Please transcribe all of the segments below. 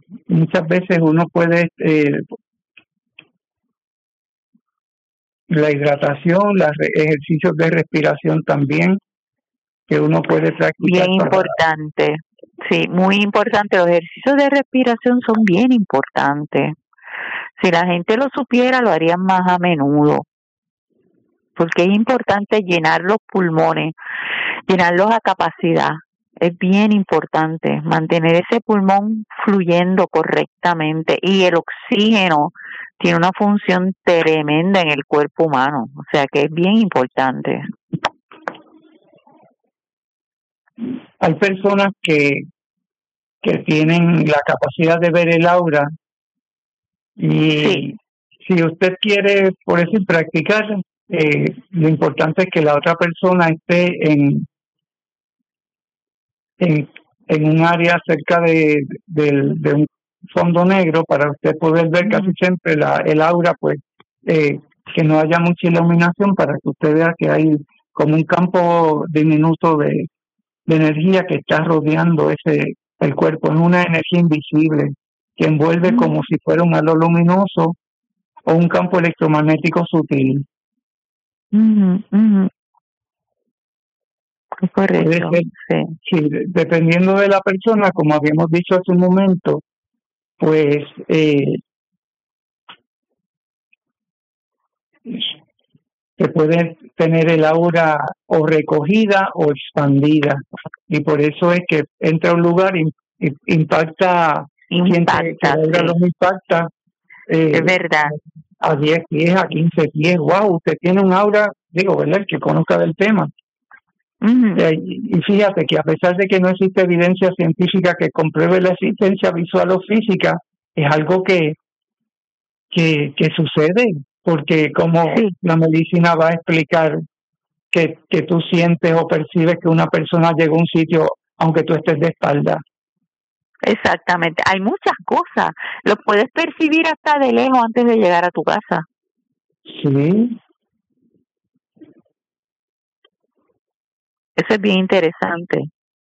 Muchas veces uno puede, la hidratación, ejercicios de respiración también, que uno puede practicar. Bien importante, sí, muy importante. Los ejercicios de respiración son bien importantes. Si la gente lo supiera, lo harían más a menudo, porque es importante llenar los pulmones, llenarlos a capacidad. Es bien importante mantener ese pulmón fluyendo correctamente, y el oxígeno tiene una función tremenda en el cuerpo humano, o sea que es bien importante. Hay personas que tienen la capacidad de ver el aura y sí. Si usted quiere, por eso, practicar, lo importante es que la otra persona esté en un área cerca de un fondo negro para usted poder ver casi siempre el aura, pues que no haya mucha iluminación, para que usted vea que hay como un campo diminuto de energía que está rodeando el cuerpo. Es una energía invisible que envuelve como si fuera un halo luminoso o un campo electromagnético sutil. Correcto. Sí, dependiendo de la persona, como habíamos dicho hace un momento, pues se puede tener el aura o recogida o expandida, y por eso es que entra a un lugar y impacta, siente que el aura los impacta, es verdad, a 10 pies, a 15 pies. Wow, usted tiene un aura, digo, ¿verdad? El que conozca del tema. Y fíjate que a pesar de que no existe evidencia científica que compruebe la existencia visual o física, es algo que sucede, porque como la medicina va a explicar que tú sientes o percibes que una persona llegó a un sitio aunque tú estés de espalda. Exactamente, hay muchas cosas, lo puedes percibir hasta de lejos antes de llegar a tu casa. Sí. Eso es bien interesante.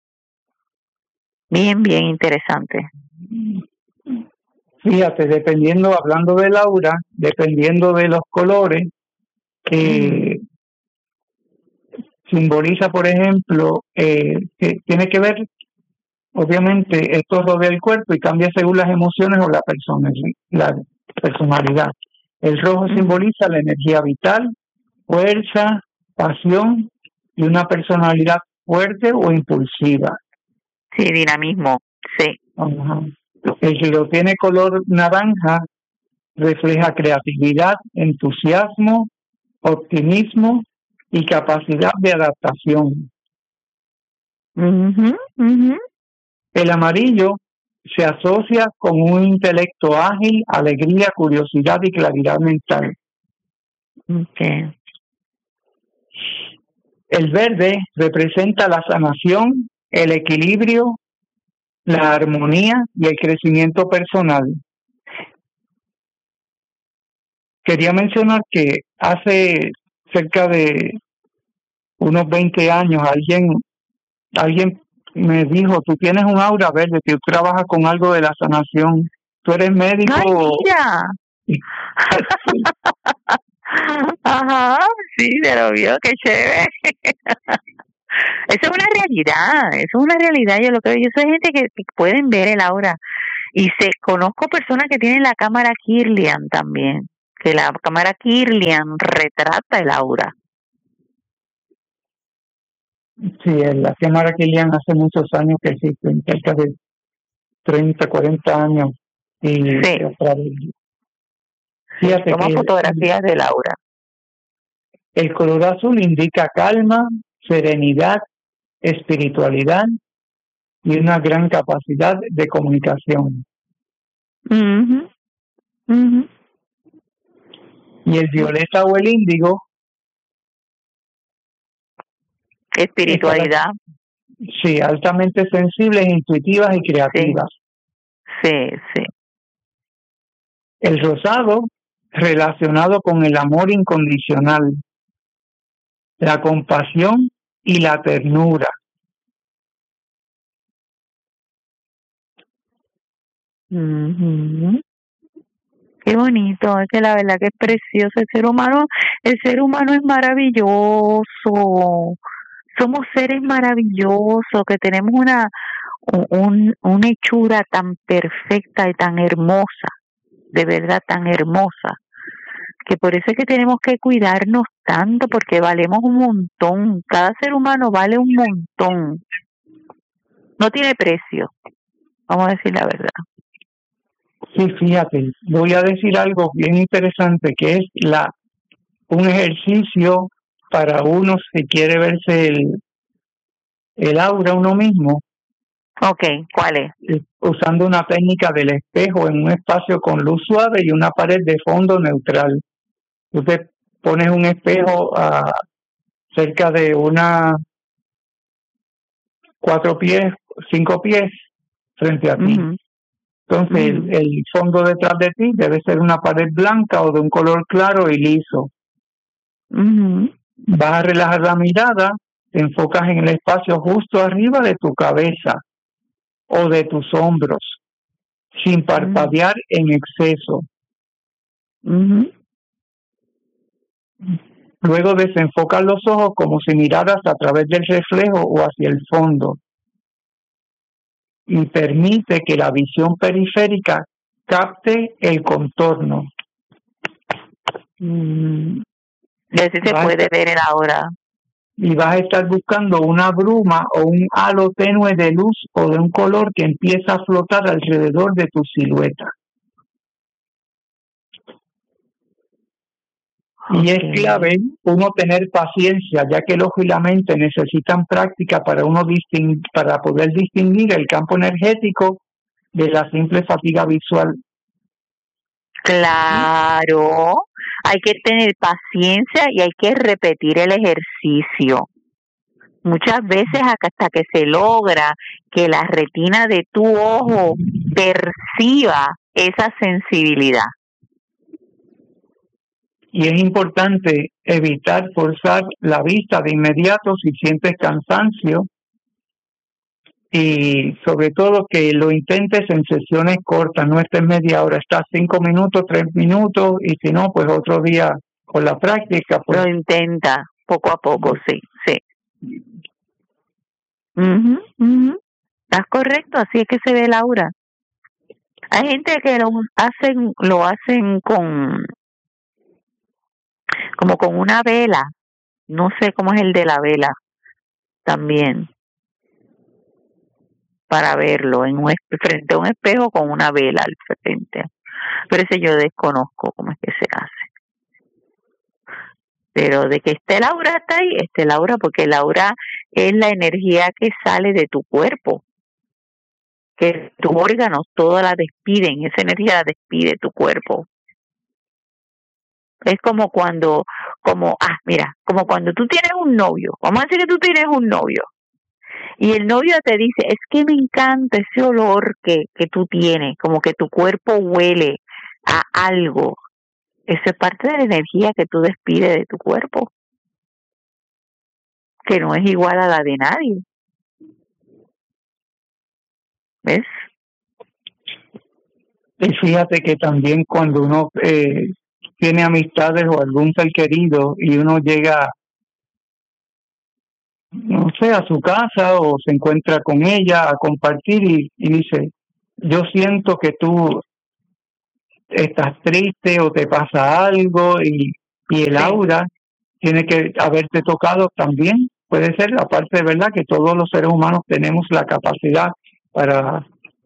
Bien interesante. Fíjate, hablando del aura, dependiendo de los colores, simboliza, por ejemplo, que tiene que ver, obviamente, esto rodea el cuerpo y cambia según las emociones o la personalidad. El rojo simboliza la energía vital, fuerza, pasión y una personalidad fuerte o impulsiva. Sí, dinamismo, sí. El que lo tiene color naranja refleja creatividad, entusiasmo, optimismo y capacidad de adaptación. El amarillo se asocia con un intelecto ágil, alegría, curiosidad y claridad mental. El verde representa la sanación, el equilibrio, la armonía y el crecimiento personal. Quería mencionar que hace cerca de unos 20 años alguien me dijo: tú tienes un aura verde, tú trabajas con algo de la sanación, tú eres médico. ¡Ay, mira! Ajá, sí, se lo vio, qué chévere. Eso es una realidad, yo soy gente que pueden ver el aura, y conozco personas que tienen la cámara Kirlian también, que la cámara Kirlian retrata el aura. Sí, la cámara Kirlian hace muchos años que existe, cerca de 30, 40 años. Y fíjate toma fotografías del aura. El color azul indica calma, serenidad, espiritualidad y una gran capacidad de comunicación. Y el violeta o el índigo, espiritualidad. Sí, altamente sensibles, intuitivas y creativas. Sí. El rosado, relacionado con el amor incondicional, la compasión y la ternura. Ujú. Qué bonito, es que la verdad que es precioso el ser humano es maravilloso, somos seres maravillosos que tenemos una hechura tan perfecta y tan hermosa, de verdad tan hermosa, que por eso es que tenemos que cuidarnos tanto porque valemos un montón, cada ser humano vale un montón, no tiene precio, vamos a decir la verdad. Sí, fíjate, voy a decir algo bien interesante que es un ejercicio para uno si quiere verse el aura uno mismo. Okay, ¿cuál es? Usando una técnica del espejo en un espacio con luz suave y una pared de fondo neutral. Usted pones un espejo cerca de 4 pies, 5 pies frente a ti. Uh-huh. Entonces el fondo detrás de ti debe ser una pared blanca o de un color claro y liso. Uh-huh. Vas a relajar la mirada, te enfocas en el espacio justo arriba de tu cabeza o de tus hombros, sin parpadear en exceso. Uh-huh. Luego desenfocas los ojos como si miraras a través del reflejo o hacia el fondo. Y permite que la visión periférica capte el contorno. Y así se puede ver el aura. Y vas a estar buscando una bruma o un halo tenue de luz o de un color que empieza a flotar alrededor de tu silueta. Y es clave uno tener paciencia, ya que el ojo y la mente necesitan práctica para para poder distinguir el campo energético de la simple fatiga visual. Claro, hay que tener paciencia y hay que repetir el ejercicio. Muchas veces hasta que se logra que la retina de tu ojo perciba esa sensibilidad. Y es importante evitar forzar la vista de inmediato si sientes cansancio y sobre todo que lo intentes en sesiones cortas, no estés media hora, estás 5 minutos, 3 minutos y si no, pues otro día con la práctica. Pues. Lo intenta poco a poco, sí. Estás correcto, así es que se ve el aura. Hay gente que lo hacen como con una vela, no sé cómo es el de la vela también, para verlo frente a un espejo con una vela al frente, pero ese yo desconozco cómo es que se hace, pero de que el aura está ahí, el aura, porque el aura es la energía que sale de tu cuerpo, que tus órganos toda la despiden, esa energía la despide tu cuerpo. Es como cuando tú tienes un novio, vamos a decir que tú tienes un novio, y el novio te dice, es que me encanta ese olor que tú tienes, como que tu cuerpo huele a algo. Eso es parte de la energía que tú despides de tu cuerpo, que no es igual a la de nadie. ¿Ves? Y fíjate que también cuando uno tiene amistades o algún ser querido y uno llega, no sé, a su casa o se encuentra con ella a compartir y dice, yo siento que tú estás triste o te pasa algo y el aura tiene que haberte tocado también. Puede ser, aparte de verdad que todos los seres humanos tenemos la capacidad para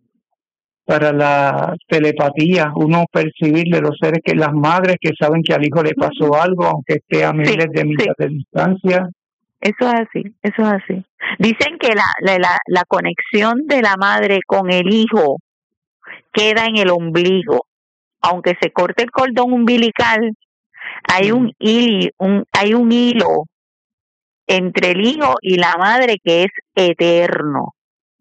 la telepatía, uno percibir de los seres, que las madres que saben que al hijo le pasó algo, aunque esté a miles de millas de distancia. Eso es así. Dicen que la conexión de la madre con el hijo queda en el ombligo. Aunque se corte el cordón umbilical, hay un hilo entre el hijo y la madre que es eterno.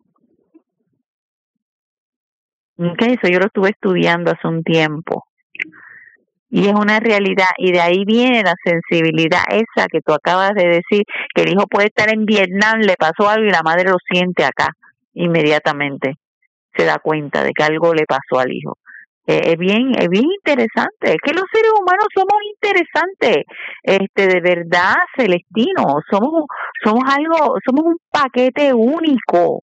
Okay, eso yo lo estuve estudiando hace un tiempo. Y es una realidad, y de ahí viene la sensibilidad esa que tú acabas de decir, que el hijo puede estar en Vietnam, le pasó algo y la madre lo siente acá inmediatamente. se da cuenta de que algo le pasó al hijo. Es bien interesante. Es que los seres humanos somos interesantes, de verdad, Celestino. Somos un paquete único,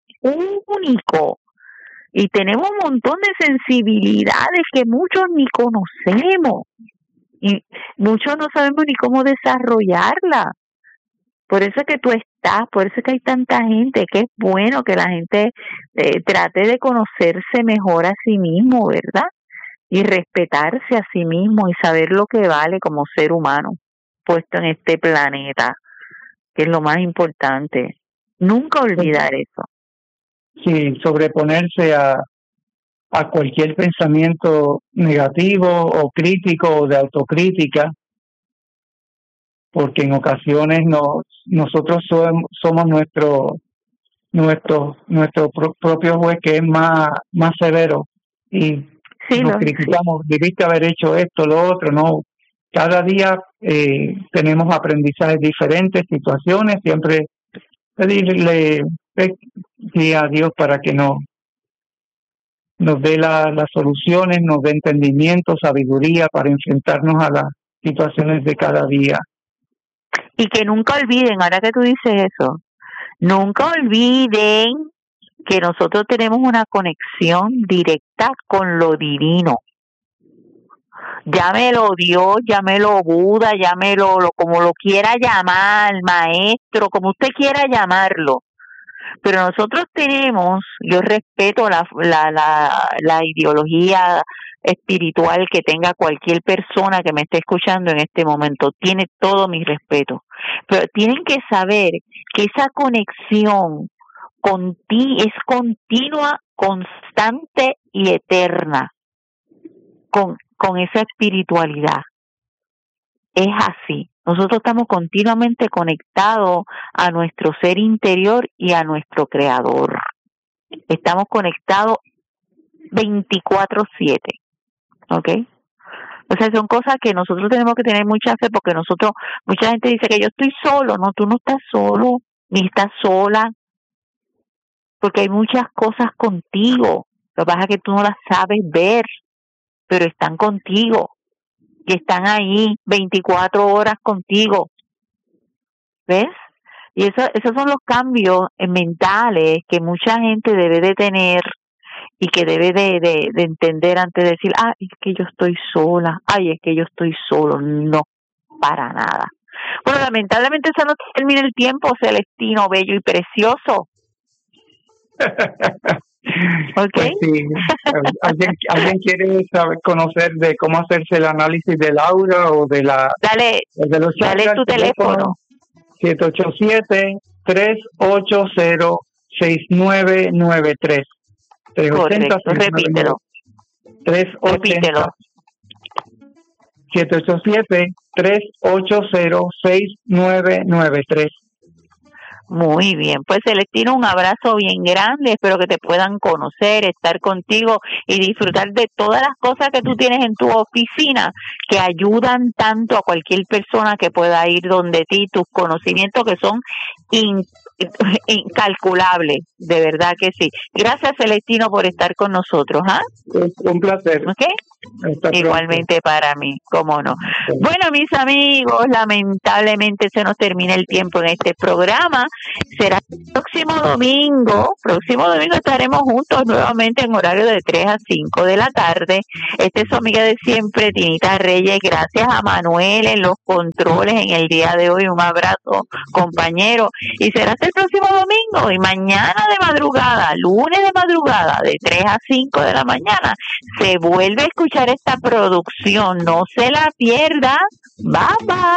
y tenemos un montón de sensibilidades que muchos ni conocemos y muchos no sabemos ni cómo desarrollarla. Por eso es que tú estás, por eso es que hay tanta gente, que es bueno que la gente trate de conocerse mejor a sí mismo, ¿verdad? Y respetarse a sí mismo y saber lo que vale como ser humano puesto en este planeta, que es lo más importante. Nunca olvidar eso. Sí, sobreponerse a cualquier pensamiento negativo o crítico o de autocrítica, porque en ocasiones nosotros somos nuestro propio juez, que es más severo, y nos criticamos, debiste haber hecho esto, lo otro. No, cada día tenemos aprendizajes diferentes, situaciones, siempre pedirle a Dios para que nos dé las soluciones, nos dé entendimiento, sabiduría para enfrentarnos a las situaciones de cada día. Y que nunca olviden, ahora que tú dices eso, nunca olviden que nosotros tenemos una conexión directa con lo divino. Llámelo Dios, llámelo Buda, llámelo como lo quiera llamar, maestro, como usted quiera llamarlo. Pero nosotros tenemos, yo respeto la ideología espiritual que tenga cualquier persona que me esté escuchando en este momento, tiene todo mi respeto, pero tienen que saber que esa conexión es continua, constante y eterna con esa espiritualidad. Es así. Nosotros estamos continuamente conectados a nuestro ser interior y a nuestro creador. Estamos conectados 24/7. ¿Ok? O sea, son cosas que nosotros tenemos que tener mucha fe, porque mucha gente dice que yo estoy solo. No, tú no estás solo, ni estás sola, porque hay muchas cosas contigo. Lo que pasa es que tú no las sabes ver, pero están contigo. Y están ahí 24 horas contigo. ¿Ves? Y esos son los cambios mentales que mucha gente debe de tener y que debe de entender antes de decir, es que yo estoy sola, es que yo estoy solo. No, para nada. Bueno, lamentablemente se nos termina el tiempo, Celestino, bello y precioso. Okay. Pues sí. ¿Alguien quiere conocer de cómo hacerse el análisis del aura o de la... Dale tu teléfono. 787-380-6993. Correcto, repítelo. 787-380-6993. Muy bien, pues Celestino, un abrazo bien grande, espero que te puedan conocer, estar contigo y disfrutar de todas las cosas que tú tienes en tu oficina, que ayudan tanto a cualquier persona que pueda ir donde ti, tus conocimientos que son incalculables, de verdad que sí. Gracias, Celestino, por estar con nosotros. Un placer. ¿Okay? Igualmente para mí, cómo no. Bueno, mis amigos, lamentablemente se nos termina el tiempo en este programa. Será el próximo domingo. Estaremos juntos nuevamente en horario de 3 a 5 de la tarde. Esta es su amiga de siempre, Tinita Reyes. Gracias a Manuel en los controles en el día de hoy. Un abrazo, compañero. Y será hasta el próximo domingo. Y mañana de madrugada, lunes de madrugada, de 3 a 5 de la mañana, se vuelve a escuchar esta producción. No se la pierda. Bye bye.